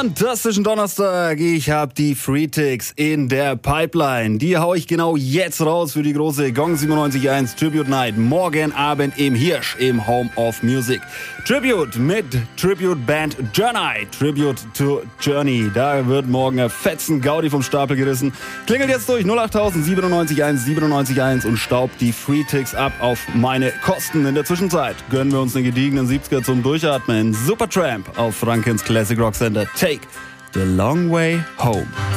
fantastischen Donnerstag. Ich habe die Freetics in der Pipeline. Die hau ich genau jetzt raus für die große Gong 97.1 Tribute Night. Morgen Abend im Hirsch im Home of Music. Tribute mit Tribute Band Journey. Tribute to Journey. Da wird morgen ein fetzen Gaudi vom Stapel gerissen. Klingelt jetzt durch 08000 97.1 97.1 und staubt die Freetics ab auf meine Kosten. In der Zwischenzeit gönnen wir uns einen gediegenen 70er zum Durchatmen. Supertramp auf Frankens Classic Rock Center. Take the long way home.